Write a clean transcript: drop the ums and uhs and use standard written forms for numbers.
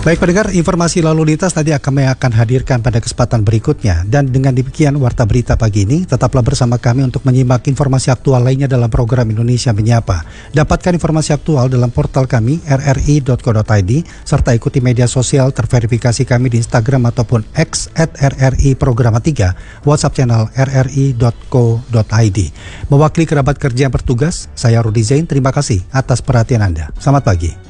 Baik pendengar, informasi lalu lintas tadi kami akan hadirkan pada kesempatan berikutnya. Dan dengan demikian warta berita pagi ini, tetaplah bersama kami untuk menyimak informasi aktual lainnya dalam program Indonesia Menyapa. Dapatkan informasi aktual dalam portal kami rri.co.id, serta ikuti media sosial terverifikasi kami di Instagram ataupun X @RRI Programa 3, WhatsApp channel rri.co.id. Mewakili kerabat kerja yang bertugas, saya Rudi Zain, terima kasih atas perhatian Anda. Selamat pagi.